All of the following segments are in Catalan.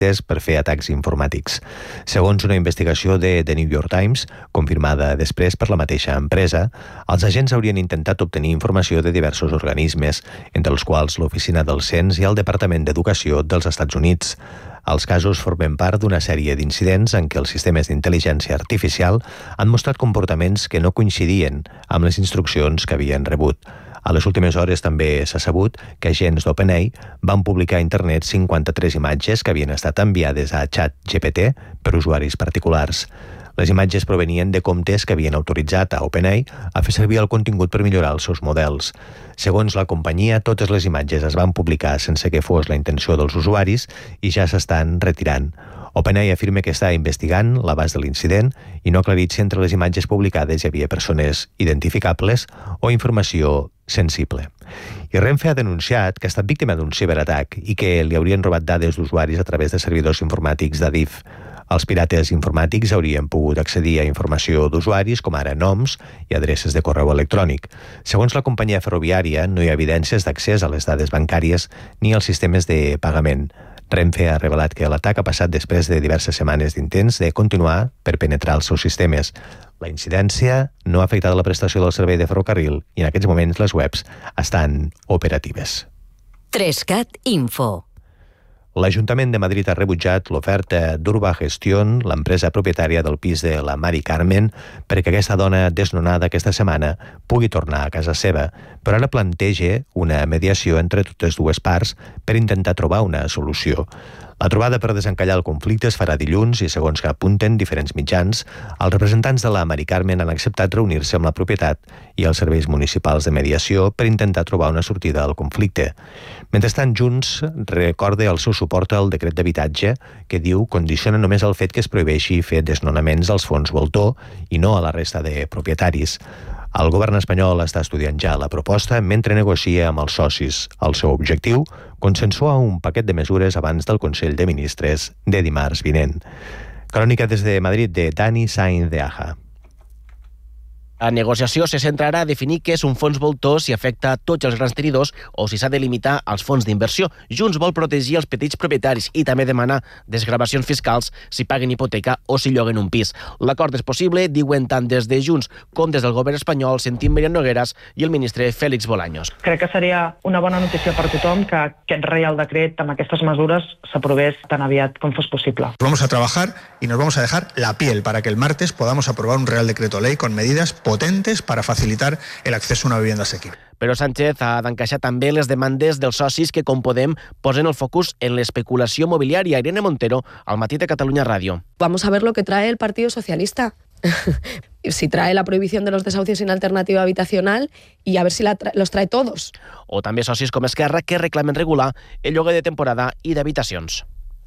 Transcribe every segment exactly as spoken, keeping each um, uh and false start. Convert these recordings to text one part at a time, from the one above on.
per fer atacs informàtics. Segons una investigació de The New York Times, confirmada després per la mateixa empresa, els agents haurien intentat obtenir informació de diversos organismes, entre els quals l'Oficina del Cens i el Departament d'Educació dels Estats Units. Els casos formen part d'una sèrie d'incidents en què els sistemes d'intel·ligència artificial han mostrat comportaments que no coincidien amb les instruccions que havien rebut. A les últimes hores també s'ha sabut que agents d'OpenAI van publicar a internet cinquanta-tres imatges que havien estat enviades a ChatGPT per usuaris particulars. Les imatges provenien de comptes que havien autoritzat a OpenAI a fer servir el contingut per millorar els seus models. Segons la companyia, totes les imatges es van publicar sense que fos la intenció dels usuaris i ja s'estan retirant. OpenAI afirma que està investigant l'abast de l'incident i no ha aclarit si entre les imatges publicades hi havia persones identificables o informació sensible. I Renfe ha denunciat que ha estat víctima d'un ciberatac i que li haurien robat dades d'usuaris a través de servidors informàtics d'Adif. Els pirates informàtics haurien pogut accedir a informació d'usuaris, com ara noms i adreces de correu electrònic. Segons la companyia ferroviària, no hi ha evidències d'accés a les dades bancàries ni als sistemes de pagament. Renfe ha revelat que l'atac ha passat després de diverses setmanes d'intents de continuar per penetrar els seus sistemes. La incidència no ha afectat la prestació del servei de ferrocarril i en aquests moments les webs estan operatives. Trescat Info. L'Ajuntament de Madrid ha rebutjat l'oferta d'Urba Gestión, l'empresa propietària del pis de la Mari Carmen, perquè aquesta dona desnonada aquesta setmana pugui tornar a casa seva, però ara planteja una mediació entre totes dues parts per intentar trobar una solució. La trobada per desencallar el conflicte es farà dilluns i, segons que apunten diferents mitjans, els representants de la Mari Carmen han acceptat reunir-se amb la propietat i els serveis municipals de mediació per intentar trobar una sortida al conflicte. Mentrestant, Junts recorda el seu suport al decret d'habitatge que diu condiciona només el fet que es prohibeixi fer desnonaments als fons voltor i no a la resta de propietaris. El govern espanyol està estudiant ja la proposta mentre negocia amb els socis. El seu objectiu, consensuar un paquet de mesures abans del Consell de Ministres de dimarts vinent. Crònica des de Madrid de Dani Sainz de Aja. La negociació se centrarà a definir què és un fons voltor, si afecta a tots els grans tenidors o si s'ha de limitar als fons d'inversió. Junts vol protegir els petits propietaris i també demanar desgravacions fiscals si paguen hipoteca o si lloguen un pis. L'acord és possible, diuen tant des de Junts com des del govern espanyol, sentim Míriam Nogueras i el ministre Félix Bolaños. Crec que seria una bona notícia per tothom que aquest Reial Decret amb aquestes mesures s'aprovés tan aviat com fos possible. Vamos a trabajar y nos vamos a dejar la piel para que el martes podamos aprobar un Real Decreto Ley con medidas potentes para facilitar el acceso a una vivienda asequible. Però Sánchez ha d'encaixar també les demandes dels socis que, com Podem, posen el focus en l'especulació mobiliària. Irene Montero, al Matí de Catalunya Ràdio. Vamos a ver lo que trae el Partido Socialista. Si trae la prohibición de los desahucios sin alternativa habitacional y a ver si la tra- los trae todos. O també socis com Esquerra que reclamen regular el lloguer de temporada i d'habitacions.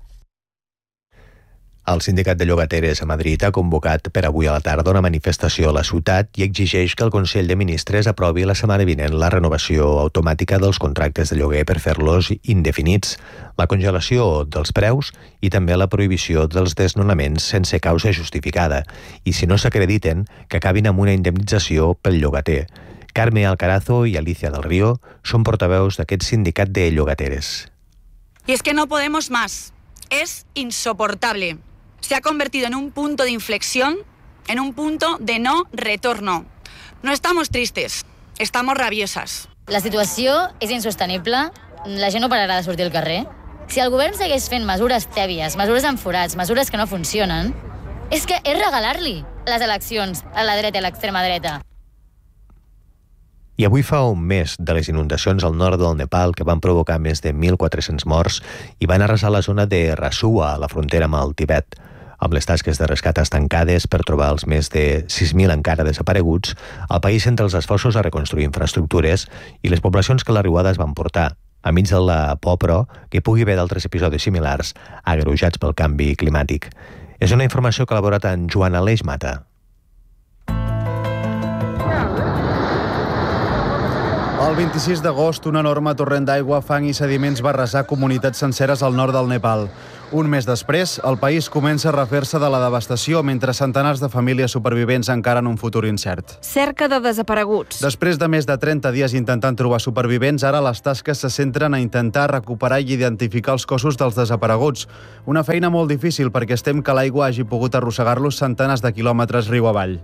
El sindicat de llogateres a Madrid ha convocat per avui a la tarda una manifestació a la ciutat i exigeix que el Consell de Ministres aprovi la setmana vinent la renovació automàtica dels contractes de lloguer per fer-los indefinits, la congelació dels preus i també la prohibició dels desnonaments sense causa justificada i, si no s'acrediten, que acabin amb una indemnització pel llogater. Carme Alcarazo i Alicia del Río són portaveus d'aquest sindicat de llogateres. Y es que no podemos más. Es insoportable. Se ha convertido en un punto de inflexión, en un punto de no retorno. No estamos tristes, estamos rabiosas. La situació és insostenible, la gent no pararà de sortir al carrer. Si el govern segueix fent mesures tèbies, mesures amb forats, mesures que no funcionen, és que és regalar-li les eleccions a la dreta i a l'extrema dreta. I avui fa un mes de les inundacions al nord del Nepal que van provocar més de mil quatre-cents morts i van arrasar la zona de Rasua, a la frontera amb el Tibet. Amb les tasques de rescat estancades per trobar els més de sis mil encara desapareguts, el país centra els esforços a reconstruir infraestructures i les poblacions que la riuada es van portar, a mig de la por, però, que pugui haver d'altres episodis similars agreujats pel canvi climàtic. És una informació que ha elaborat en Joan Aleix Mata. El vint-i-sis d'agost, un enorme torrent d'aigua, fang i sediments va arrasar comunitats senceres al nord del Nepal. Un mes després, el país comença a refer-se de la devastació, mentre centenars de famílies supervivents encara en un futur incert. Cerca de desapareguts. Després de més de trenta dies intentant trobar supervivents, ara les tasques se centren a intentar recuperar i identificar els cossos dels desapareguts. Una feina molt difícil perquè es tem que l'aigua hagi pogut arrossegar-los centenars de quilòmetres riu avall.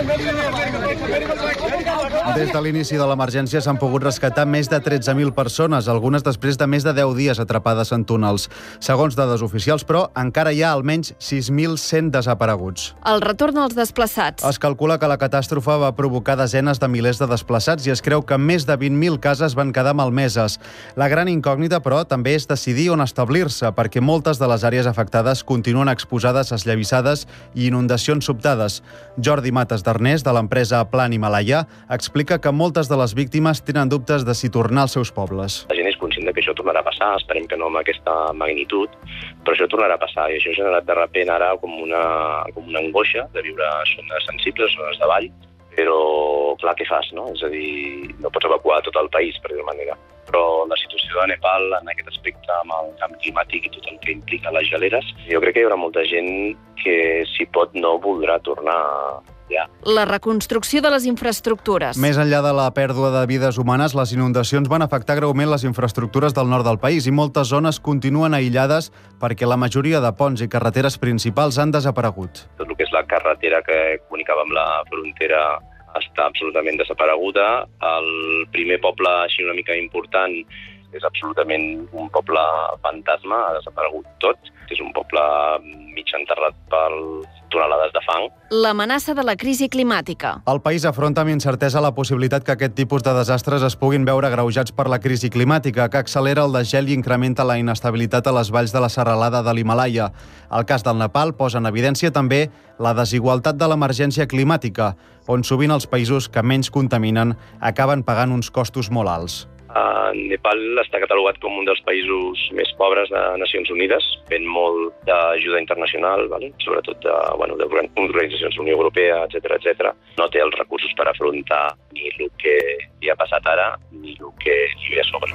Des de l'inici de l'emergència s'han pogut rescatar més de tretze mil persones, algunes després de més de deu dies atrapades en túnels. Segons dades oficials, però, encara hi ha almenys sis mil cent desapareguts. El retorn als desplaçats. Es calcula que la catàstrofe va provocar desenes de milers de desplaçats i es creu que més de vint mil cases van quedar malmeses. La gran incògnita, però, també és decidir on establir-se, perquè moltes de les àrees afectades continuen exposades a esllavissades i inundacions sobtades. Jordi Mates d'Arnés, de l'empresa Plan Himalaya, explica que moltes de les víctimes tenen dubtes de si tornar als seus pobles. La gent és conscient que això tornarà a passar, esperem que no amb aquesta magnitud, però això tornarà a passar i això ha generat de repent ara com una, com una angoixa de viure zones sensibles, zones de vall, però clar, què fas, no? És a dir, no pots evacuar tot el país, per dir-ho manera. Però la situació de Nepal en aquest aspecte amb el canvi climàtic i tot el que implica les geleres, jo crec que hi haurà molta gent que, si pot, no voldrà tornar ja. La reconstrucció de les infraestructures. Més enllà de la pèrdua de vides humanes, les inundacions van afectar greument les infraestructures del nord del país i moltes zones continuen aïllades perquè la majoria de ponts i carreteres principals han desaparegut. Tot el que és la carretera que comunicava amb la frontera està absolutament desapareguda. El primer poble així una mica important és absolutament un poble fantasma, ha desaparegut tot. És un poble mig enterrat per tonelades de fang. L'amenaça de la crisi climàtica. El país afronta amb incertesa la possibilitat que aquest tipus de desastres es puguin veure agreujats per la crisi climàtica, que accelera el desgel i incrementa la inestabilitat a les valls de la serralada de l'Himalaya. El cas del Nepal posa en evidència també la desigualtat de l'emergència climàtica, on sovint els països que menys contaminen acaben pagant uns costos molt alts. Uh, Nepal està catalogat com un dels països més pobres de Nacions Unides, ven molt d'ajuda internacional, vale? Sobretot de, bueno, d'organitzacions de la Unió Europea, etcètera, etcètera. No té els recursos per afrontar ni el que hi ha passat ara, ni el que hi ve a sobre.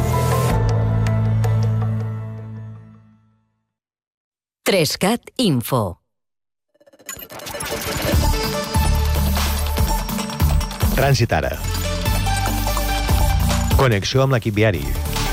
Trescat Info. Trànsit ara. Connexió amb l'equip viari.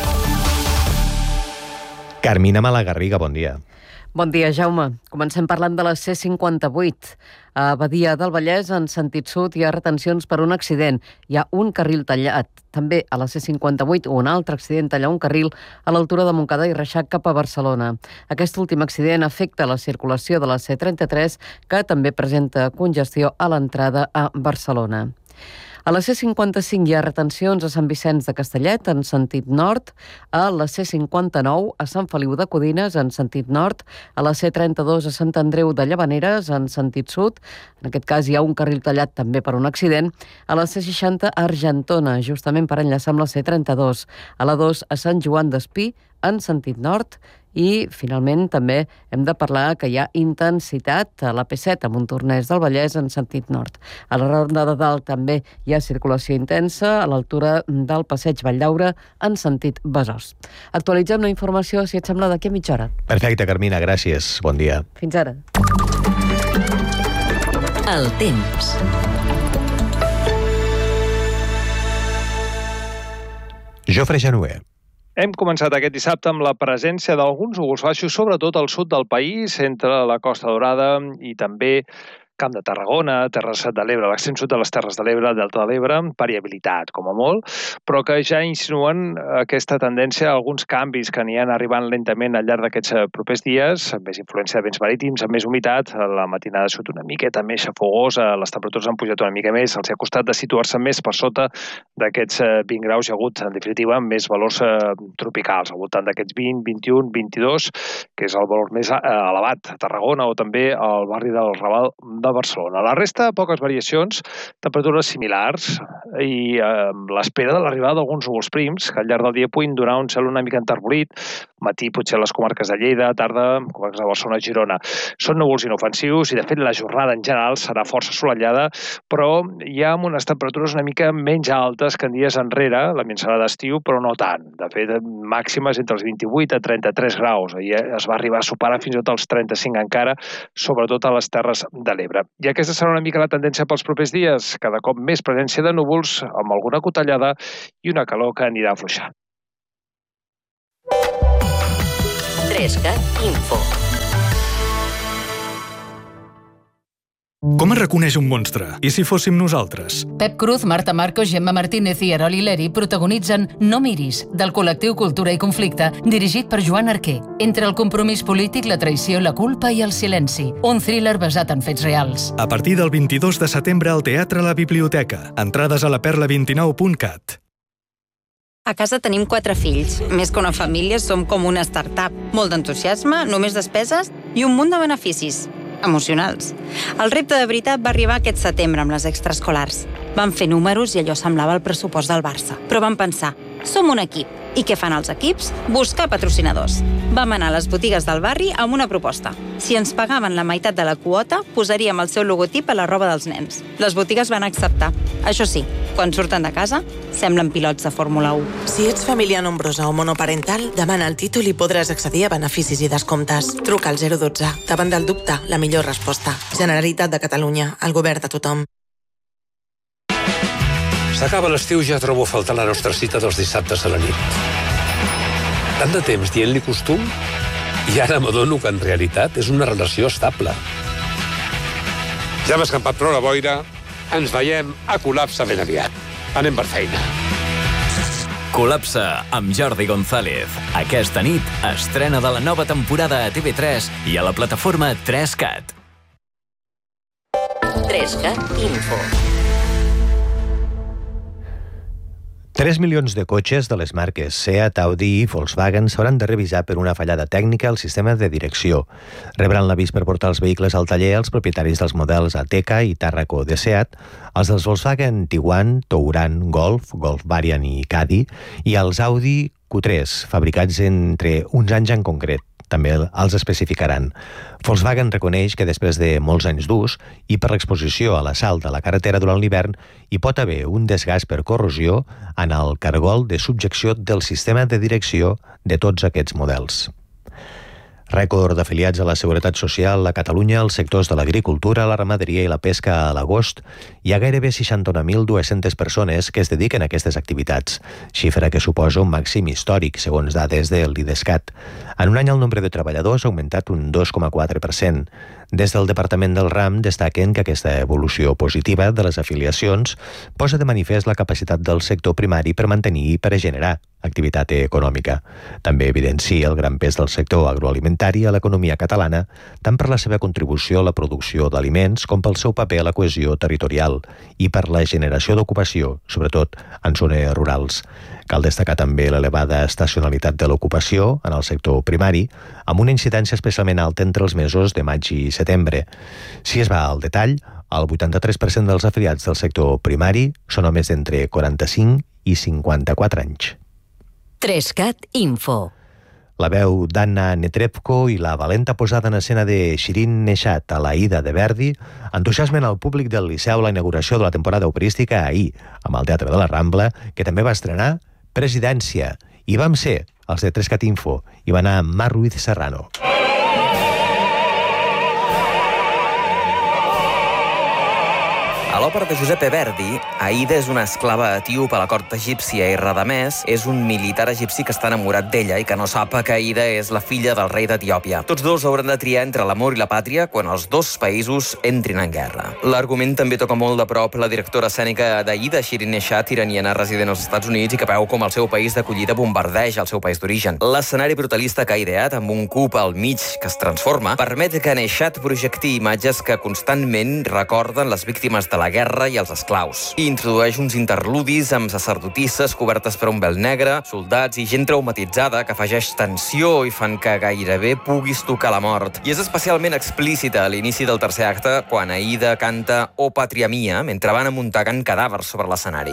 Carmina Malagarriga, bon dia. Bon dia, Jaume. Comencem parlant de la C cinquanta-vuit. A Badia del Vallès, en sentit sud, hi ha retencions per un accident. Hi ha un carril tallat. També a la C cinquanta-vuit, un altre accident talla un carril a l'altura de Montcada i Reixac cap a Barcelona. Aquest últim accident afecta la circulació de la C trenta-tres, que també presenta congestió a l'entrada a Barcelona. A la C cinquanta-cinc hi ha retencions a Sant Vicenç de Castellet, en sentit nord, a la C cinquanta-nou a Sant Feliu de Codines, en sentit nord, a la C trenta-dos a Sant Andreu de Llavaneres, en sentit sud, en aquest cas hi ha un carril tallat també per un accident, a la C seixanta a Argentona, justament per enllaçar amb la C trenta-dos, a la dos a Sant Joan d'Espí, en sentit nord, i, finalment, també hem de parlar que hi ha intensitat a la P set a Montornès del Vallès en sentit nord. A la Ronda de Dalt també hi ha circulació intensa a l'altura del Passeig Valldaura en sentit Besòs. Actualitzem la informació, si et sembla, d'aquí a mitja hora. Perfecte, Carmina, gràcies. Bon dia. Fins ara. El temps. Jofre Januer. Hem començat aquest dissabte amb la presència d'alguns núvols baixos, sobretot al sud del país, entre la Costa Daurada i també Camp de Tarragona, Terres de l'Ebre, l'extrem sud de les Terres de l'Ebre, Delta de l'Ebre, variabilitat, com a molt, però que ja insinuen aquesta tendència a alguns canvis que aniran arribant lentament al llarg d'aquests propers dies, amb més influència de vents marítims, amb més humitat, la matinada ha sigut una miqueta més xafogosa, les temperatures han pujat una mica més, els ha costat de situar-se més per sota d'aquests vint graus, hi ha hagut, en definitiva, més valors tropicals, al voltant d'aquests vint, vint-i-un, vint-i-dos, que és el valor més elevat a Tarragona o també al barri del Raval de de Barcelona. La resta, poques variacions, temperatures similars i eh, l'espera de l'arribada d'alguns núvols prims, que al llarg del dia puguin donar un cel una mica enterbolit, matí potser a les comarques de Lleida, tarda comarques de Barcelona i Girona. Són núvols inofensius i, de fet, la jornada en general serà força assolellada, però hi ha unes temperatures una mica menys altes que en dies enrere, l'ambient serà d'estiu, però no tant. De fet, màximes entre els vint-i-vuit a trenta-tres graus. Ahir es va arribar a superar fins i tot els trenta-cinc encara, sobretot a les Terres de l'Ebre. I aquesta serà una mica la tendència pels propers dies, cada cop més presència de núvols, amb alguna cotellada i una calor que anirà afluixant. trescat Info. Com es reconeix un monstre? I si fóssim nosaltres? Pep Cruz, Marta Marcos, Gemma Martínez i Erol Ileri protagonitzen No miris, del col·lectiu Cultura i Conflicte, dirigit per Joan Arquer. Entre el compromís polític, la traïció, la culpa i el silenci. Un thriller basat en fets reals. A partir del vint-i-dos de setembre al Teatre La Biblioteca. Entrades a la perla vint nou punt cat. A casa tenim quatre fills. Més que una família, som com una startup. Molt d'entusiasme, només despeses i un munt de beneficis emocionals. El repte de veritat va arribar aquest setembre amb les extraescolars. Vam fer números i allò semblava el pressupost del Barça. Però vam pensar, som un equip. I què fan els equips? Buscar patrocinadors. Vam anar a les botigues del barri amb una proposta. Si ens pagaven la meitat de la quota, posaríem el seu logotip a la roba dels nens. Les botigues van acceptar. Això sí, quan surten de casa, semblen pilots de Fórmula u. Si ets família nombrosa o monoparental, demana el títol i podràs accedir a beneficis i descomptes. Truca al zero dotze. Davant del dubte, la millor resposta. Generalitat de Catalunya, el govern de tothom. S'acaba l'estiu, ja trobo a faltar la nostra cita dels dissabtes a la nit. Tant de temps dient-li costum, i ara m'adono que en realitat és una relació estable. Ja hem escampat prou la boira, ens veiem a Col·lapse ben aviat. Anem per feina. Col·lapse amb Jordi González. Aquesta nit estrena de la nova temporada a T V tres i a la plataforma tres cat. trescat Info. tres milions de cotxes de les marques Seat, Audi i Volkswagen s'hauran de revisar per una fallada tècnica al sistema de direcció. Rebran l'avís per portar els vehicles al taller els propietaris dels models Ateca i Tarraco de Seat, els dels Volkswagen Tiguan, Touran, Golf, Golf Variant i Caddy, i els Audi Q tres, fabricats entre uns anys en concret. També els especificaran. Volkswagen reconeix que després de molts anys d'ús i per l'exposició a l'assalt a la carretera durant l'hivern hi pot haver un desgast per corrosió en el cargol de subjecció del sistema de direcció de tots aquests models. Rècord d'afiliats a la Seguretat Social a Catalunya als sectors de l'agricultura, la ramaderia i la pesca a l'agost. Hi ha gairebé seixanta mil dues-centes persones que es dediquen a aquestes activitats, xifra que suposa un màxim històric, segons dades del Lidescat. En un any el nombre de treballadors ha augmentat un dos coma quatre per cent. Des del Departament del RAM destaquen que aquesta evolució positiva de les afiliacions posa de manifest la capacitat del sector primari per mantenir i per generar activitat econòmica. També evidencia el gran pes del sector agroalimentari a l'economia catalana, tant per la seva contribució a la producció d'aliments com pel seu paper a la cohesió territorial i per la generació d'ocupació, sobretot en zones rurals. Cal destacar també l'elevada estacionalitat de l'ocupació en el sector primari, amb una incidència especialment alta entre els mesos de maig i setembre. Si es va al detall, el vuitanta-tres per cent dels afiliats del sector primari són homes d'entre quaranta-cinc i cinquanta-quatre anys. trescat Info. La veu d'Anna Netrebko i la valenta posada en escena de Shirin Neshat a la Ida de Verdi entusiasmen al públic del Liceu a la inauguració de la temporada operística ahir, amb el Teatre de la Rambla, que també va estrenar Presidència. I vam ser els de trescat Info. I va anar Mar Ruiz Serrano. A l'òpera de Giuseppe Verdi, Aida és una esclava etíop a la cort egípcia i Radamès és un militar egipci que està enamorat d'ella i que no sap que Aida és la filla del rei d'Etiòpia. Tots dos hauran de triar entre l'amor i la pàtria quan els dos països entrin en guerra. L'argument també toca molt de prop la directora escènica d'Aida, Shirin Neshat, iraniana resident als Estats Units i que veu com el seu país d'acollida bombardeja el seu país d'origen. L'escenari brutalista que ha ideat, amb un cub al mig que es transforma, permet que Neshat projecti imatges que constantment recorden les víctimes de la guerra i els esclaus. I introdueix uns interludis amb sacerdotisses cobertes per un vel negre, soldats i gent traumatitzada que afegeix tensió i fan que gairebé puguis tocar la mort. I és especialment explícita a l'inici del tercer acte, quan Aida canta O Patria Mia, mentre van amuntegant cadàvers sobre l'escenari.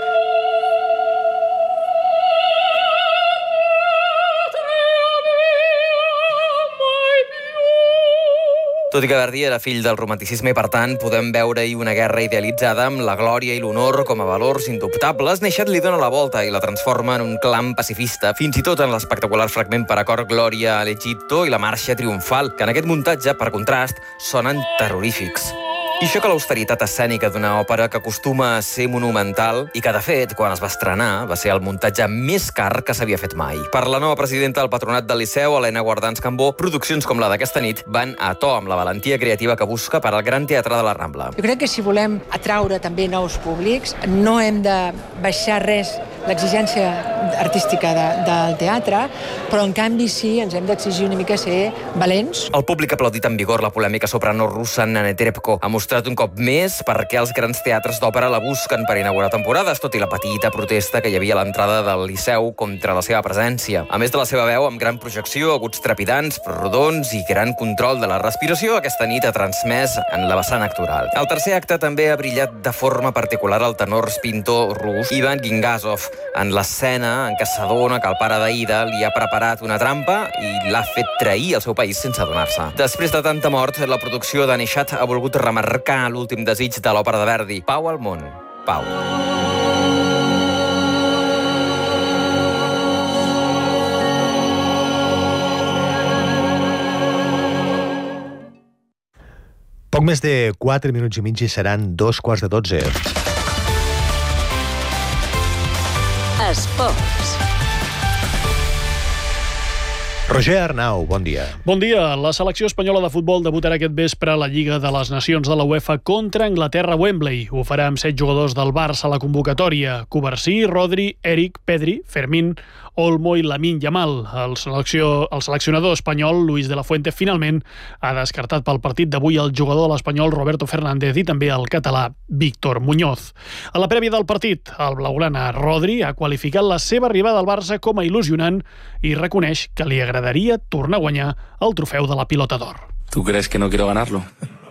Tot i que Verdi era fill del romanticisme i, per tant, podem veure-hi una guerra idealitzada amb la glòria i l'honor com a valors indubtables, Neixat li dona la volta i la transforma en un clam pacifista, fins i tot en l'espectacular fragment per a cor Glòria a l'Egitto i la marxa triomfal, que en aquest muntatge, per contrast, sonen terrorífics. I això que l'austeritat escènica d'una òpera que acostuma a ser monumental i que, de fet, quan es va estrenar, va ser el muntatge més car que s'havia fet mai. Per la nova presidenta del Patronat del Liceu, Helena Guardans Cambó, produccions com la d'aquesta nit van a to amb la valentia creativa que busca per al Gran Teatre de la Rambla. Jo crec que si volem atraure també nous públics, no hem de baixar res l'exigència artística de, del teatre, però en canvi sí, ens hem d'exigir una mica ser valents. El públic ha aplaudit amb vigor la polèmica soprano russa Nana Terebko. Ha mostrat un cop més per què els grans teatres d'òpera la busquen per inaugurar temporades, tot i la petita protesta que hi havia a l'entrada del Liceu contra la seva presència. A més de la seva veu, amb gran projecció, aguts trepidants, rodons i gran control de la respiració, aquesta nit ha transmès en la vessant actoral. Al tercer acte també ha brillat de forma particular el tenor pintor rus Ivan Gingazov, en l'escena en què s'adona que el pare d'Aida li ha preparat una trampa i l'ha fet trair al seu país sense adonar-se. Després de tanta mort, la producció de Neixat ha volgut remarcar l'últim desig de l'òpera de Verdi. Pau al món. Pau. Poc més de quatre minuts i mig i seran dos quarts de dotze. Esports. Roger Arnau, bon dia. Bon dia. La selecció espanyola de futbol debutarà aquest vespre a la Lliga de les Nacions de la UEFA contra Anglaterra a Wembley. Ho farà amb set jugadors del Barça a la convocatòria: Cubarsí, Rodri, Eric, Pedri, Fermín, Olmo i Lamine Yamal. El, selecció, el seleccionador espanyol, Luis de la Fuente, finalment ha descartat pel partit d'avui el jugador de l'espanyol Roberto Fernández i també el català Víctor Muñoz. A la prèvia del partit, el blaugrana Rodri ha qualificat la seva arribada al Barça com a il·lusionant i reconeix que li agradaria tornar a guanyar el trofeu de la Pilota d'Or. ¿Tú crees que no quiero ganarlo?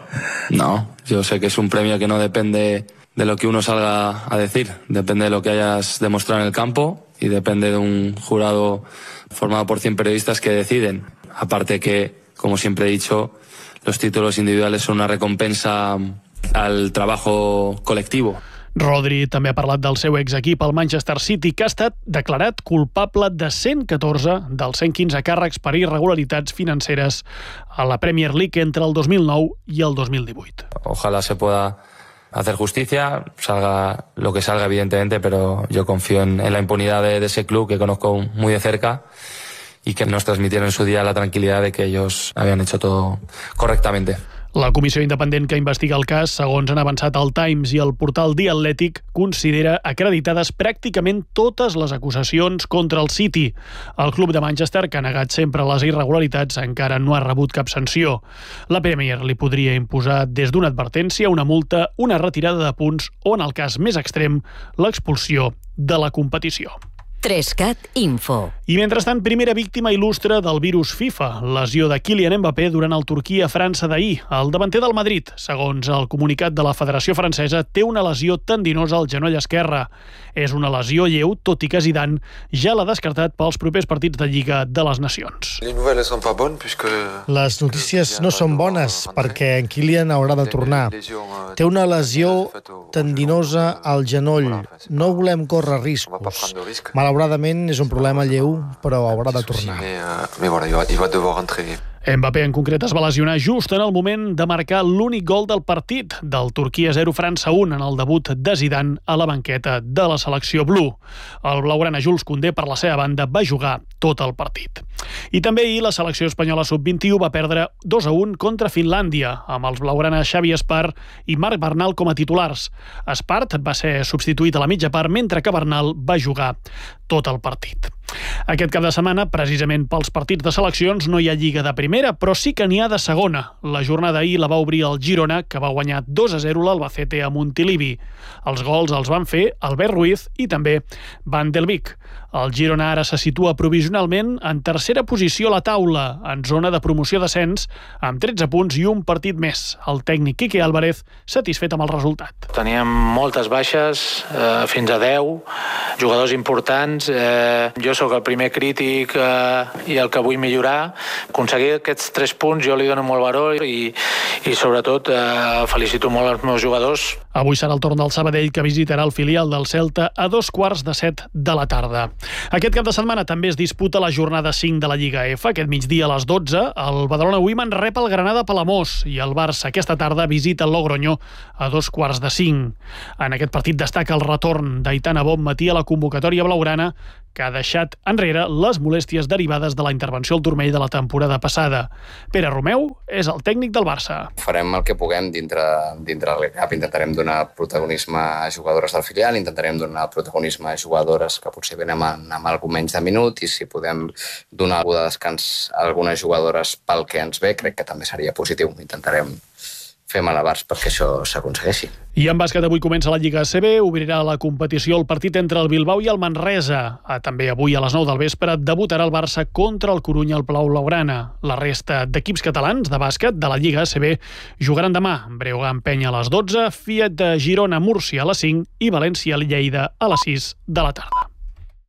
No, yo sé que es un premio que no depende de lo que uno salga a decir, depende de lo que hayas demostrado en el campo y depende de un jurado formado por cien periodistas que deciden. Aparte que, como siempre he dicho, los títulos individuales son una recompensa al trabajo colectivo. Rodri també ha parlat del seu exequip, el Manchester City, que ha estat declarat culpable de cent catorze dels cent quinze càrrecs per irregularitats financeres a la Premier League entre el dos mil nou i el dos mil divuit. Ojalá se pueda hacer justicia, salga lo que salga evidentemente, pero yo confío en, en la impunidad de, de ese club que conozco muy de cerca y que nos transmitieron en su día la tranquilidad de que ellos habían hecho todo correctamente. La comissió independent que investiga el cas, segons han avançat el Times i el portal The Athletic, considera acreditades pràcticament totes les acusacions contra el City. El club de Manchester, que ha negat sempre les irregularitats, encara no ha rebut cap sanció. La Premier li podria imposar des d'una advertència, una multa, una retirada de punts o, en el cas més extrem, l'expulsió de la competició. Trescat Info. I mentrestant, primera víctima il·lustre del virus FIFA, lesió de Kylian Mbappé durant el Turquia-França d'ahir. El davanter del Madrid, segons el comunicat de la Federació Francesa, té una lesió tendinosa al genoll esquerre. És una lesió lleu, tot i que Zidane ja l'ha descartat pels propers partits de Lliga de les Nacions. Les notícies no són bones perquè en Kylian haurà de tornar. Té una lesió tendinosa al genoll. No volem córrer riscos. Malauradament és un problema lleu, però haurà de tornar. Mbappé en concret es va lesionar just en el moment de marcar l'únic gol del partit del Turquia zero França un en el debut de Zidane a la banqueta de la selecció blue. El blaugrana Jules Koundé, per la seva banda, va jugar tot el partit. I també ahir la selecció espanyola sub vint-i-u va perdre dos a un contra Finlàndia, amb els blaugrana Xavi Espart i Marc Bernal com a titulars. Espart va ser substituït a la mitja part, mentre que Bernal va jugar tot el partit. Aquest cap de setmana, precisament pels partits de seleccions, no hi ha Lliga de primera, però sí que n'hi ha de segona. La jornada ahir la va obrir el Girona, que va guanyar dos a zero l'Albacete a Montilivi. Els gols els van fer Albert Ruiz i també Van del Vic. El Girona ara se situa provisionalment en tercera posició a la taula, en zona de promoció-descens, amb tretze punts i un partit més. El tècnic Quique Álvarez, satisfet amb el resultat. Teníem moltes baixes, eh, fins a deu, jugadors importants. Eh, jo sóc el primer crític eh, i el que vull millorar. Aconseguir aquests tres punts jo li dono molt valor i, i sobretot eh, felicito molt els meus jugadors. Avui serà el torn del Sabadell, que visitarà el filial del Celta a dos quarts de set de la tarda. Aquest cap de setmana també es disputa la jornada cinc de la Lliga F. Aquest migdia a les dotze, el Badalona Women rep el Granada Palamós i el Barça aquesta tarda visita el Logroño a dos quarts de cinc. En aquest partit destaca el retorn d'Aitana Bonmatí a la convocatòria blaugrana, que ha deixat enrere les molèsties derivades de la intervenció al turmell de la temporada passada. Pere Romeu és el tècnic del Barça. Farem el que puguem dintre, dintre del cap. Intentarem donar protagonisme a jugadores del filial, intentarem donar protagonisme a jugadores que potser venen amb, amb algun menys de minut, i si podem donar algú de descans a algunes jugadores pel que ens ve, crec que també seria positiu. Intentarem fer malabars perquè això s'aconsegueixi. I en bàsquet avui comença la Lliga A C B, obrirà la competició el partit entre el Bilbao i el Manresa. Ah, també avui a les nou del vespre debutarà el Barça contra el Corunya al Palau Blaugrana. La resta d'equips catalans de bàsquet de la Lliga A C B jugaran demà. Breogán Penya a les dotze, Fiat de Girona Múrcia a les cinc i València Lleida a les sis de la tarda.